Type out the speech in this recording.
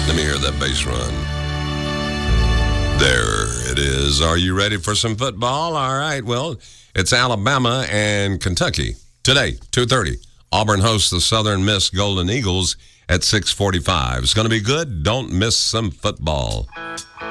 Let me hear that bass run. There it is. Are you ready for some football? All right. Well, it's Alabama and Kentucky. Today, 2:30. Auburn hosts the Southern Miss Golden Eagles at 6:45. It's going to be good. Don't miss some football.